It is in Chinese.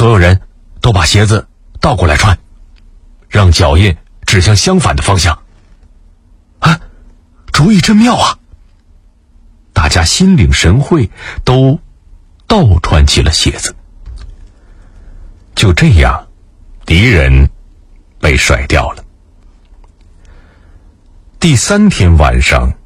所有人都把鞋子倒过来穿，让脚印指向相反的方向。啊，主意真妙啊！大家心领神会，都倒穿起了鞋子。就这样，敌人被甩掉了。第3天晚上，